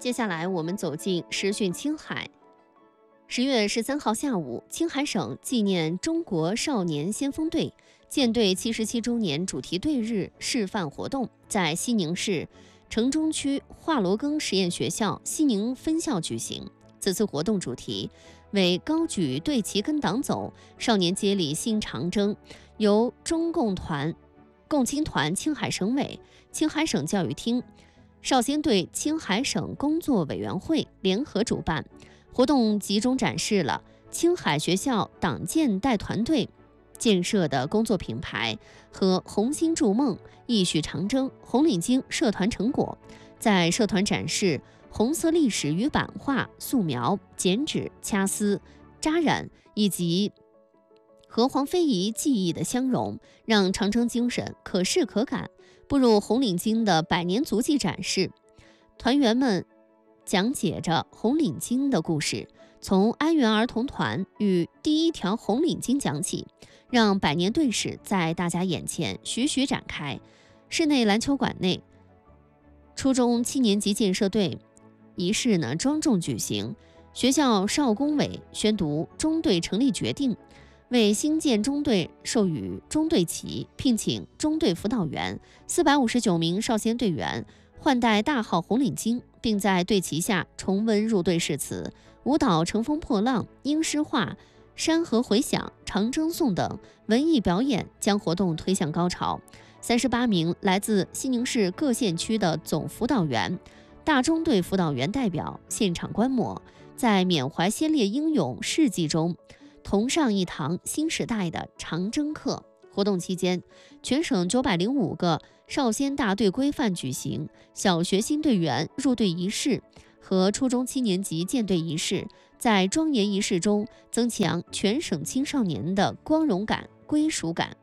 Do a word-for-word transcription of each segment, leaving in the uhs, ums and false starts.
接下来我们走进时讯青海。十月十三号下午，青海省纪念中国少年先锋队舰队七十七周年主题队日示范活动在西宁市城中区华罗庚实验学校西宁分校举行。此次活动主题为高举队旗跟党走，少年接力新长征，由中共团、共青团青海省委、青海省教育厅、少先队青海省工作委员会联合主办。活动集中展示了青海学校党建带团队建设的工作品牌和红星筑梦、一许长征、红领巾社团成果，在社团展示红色历史与版画、素描、剪纸、掐丝、扎染以及和黄非遗技艺的相融，让长征精神可视可感。步入红领巾的百年足迹展示，团员们讲解着红领巾的故事，从安源儿童团与第一条红领巾讲起，让百年队史在大家眼前徐徐展开。室内篮球馆内，初中七年级建设队仪式呢庄重举行，学校少工委宣读中队成立决定，为新建中队授予中队旗，聘请中队辅导员四百五十九名少先队员换戴大号红领巾，并在队旗下重温入队誓词、舞蹈乘风破浪、英诗画、山河回响、长征颂等文艺表演，将活动推向高潮。三十八名来自西宁市各县区的总辅导员、大中队辅导员代表现场观摩，在缅怀先烈英勇事迹中同上一堂新时代的长征课。活动期间，全省九百零五个少先大队规范举行小学新队员入队仪式和初中七年级建队仪式，在庄严仪式中增强全省青少年的光荣感、归属感。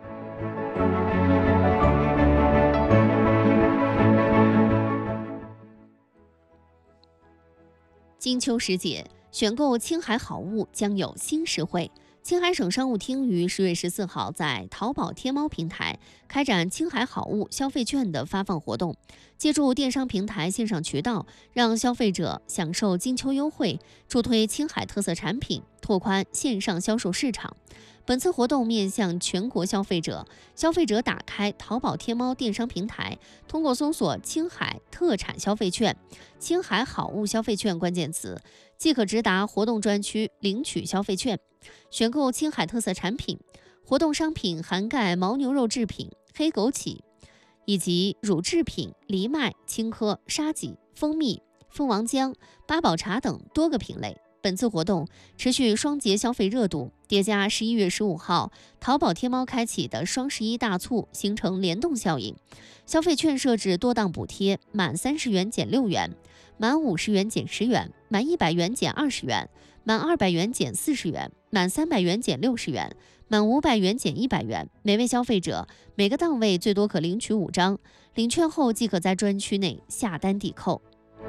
金秋时节，选购青海好物将有新实惠。青海省商务厅于十月十四号在淘宝天猫平台开展青海好物消费券的发放活动，借助电商平台线上渠道，让消费者享受金秋优惠，助推青海特色产品，拓宽线上销售市场。本次活动面向全国消费者，消费者打开淘宝天猫电商平台，通过搜索青海特产消费券、青海好物消费券关键词，即可直达活动专区领取消费券，选购青海特色产品。活动商品涵盖牦牛肉制品、黑枸杞以及乳制品、藜麦、青稞、沙棘、蜂蜜、蜂王浆、八宝茶等多个品类。本次活动持续双节消费热度，叠加十一月十五号淘宝天猫开启的双十一大促，形成联动效应。消费券设置多档补贴，满三十元减六元，满五十元减十元，满一百元减二十元，满二百元减四十元，满三百元减六十元，满五百元减一百元。每位消费者每个档位最多可领取五张，领券后即可在专区内下单抵扣。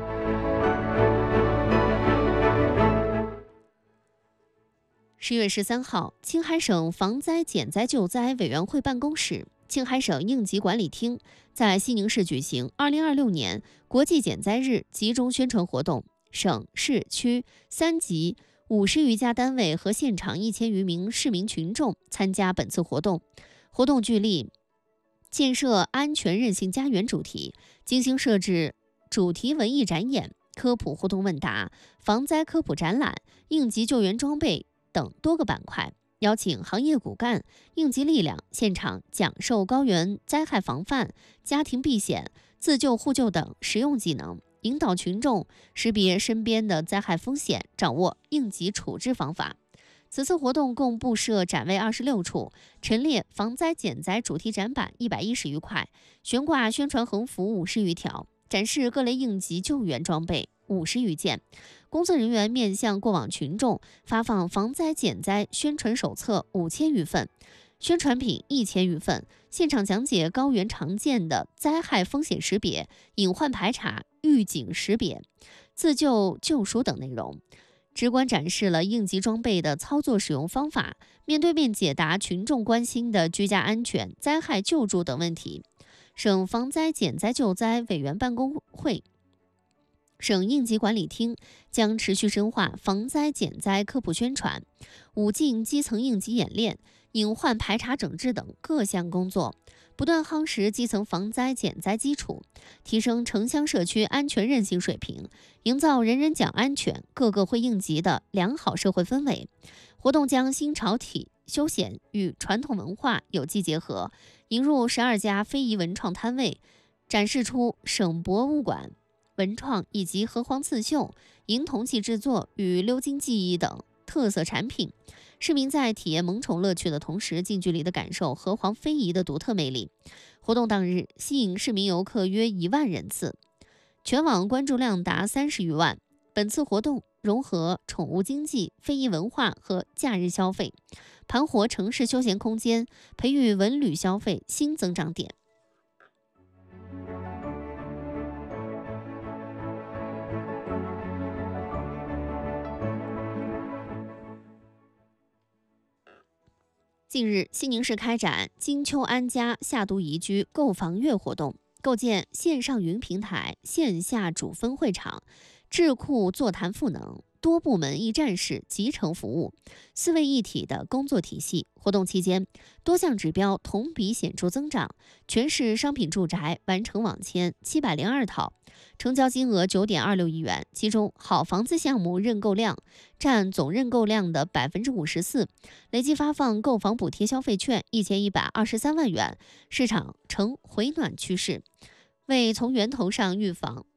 十月十三号，青海省防灾减灾救灾委员会办公室、青海省应急管理厅在西宁市举行二零二六年国际减灾日集中宣传活动，省市区三级五十余家单位和现场一千余名市民群众参加本次活动。活动聚力建设安全韧性家园主题，精心设置主题文艺展演、科普互动问答、防灾科普展览、应急救援装备等多个板块，邀请行业骨干、应急力量现场讲授高原灾害防范、家庭避险、自救互救等实用技能，引导群众识别身边的灾害风险，掌握应急处置方法。此次活动共布设展位二十六处，陈列防灾减灾主题展板一百一十余块，悬挂宣传横幅五十余条，展示各类应急救援装备五十余件。工作人员面向过往群众发放防灾减灾宣传手册五千余份，宣传品一千余份，现场讲解高原常见的灾害风险识别、隐患排查、预警识别、自救救赎等内容，直观展示了应急装备的操作使用方法，面对面解答群众关心的居家安全、灾害救助等问题。省防灾减灾救灾委员办公会省应急管理厅将持续深化防灾减灾科普宣传、武进基层应急演练、隐患排查整治等各项工作，不断夯实基层防灾减灾基础，提升城乡社区安全韧性水平，营造人人讲安全、个个会应急的良好社会氛围。活动将新潮体休闲与传统文化有机结合，引入十二家非遗文创摊位，展示出省博物馆文创以及河黄刺绣、银铜器制作与鎏金技艺等特色产品。市民在体验萌宠乐趣的同时，近距离地感受河黄非遗的独特魅力。活动当日吸引市民游客约一万人次，全网关注量达三十余万。本次活动融合宠物经济、非遗文化和假日消费，盘活城市休闲空间，培育文旅消费新增长点。近日，西宁市开展金秋安家夏都宜居购房月活动，构建线上云平台、线下主分会场、智库座谈赋能、多部门一站式集成服务、四位一体的工作体系。活动期间，多项指标同比显著增长，全市商品住宅完成网签七百零二套，成交金额九点二六亿元，其中好房子项目认购量占总认购量的百分之五十四，累计发放购房补贴消费券一千一百二十三万元，市场呈回暖趋势。为从源头上预防